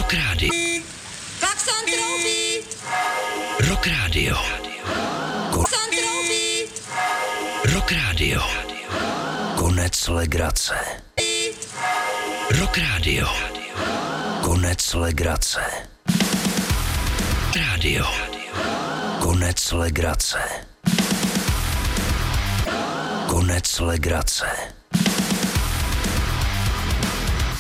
Rock Radio. Klaxon troubí. Rock Radio. Klaxon troubí. Rock Radio. Konec legrace. Rock Radio. Konec legrace. Radio. Konec legrace. Konec legrace.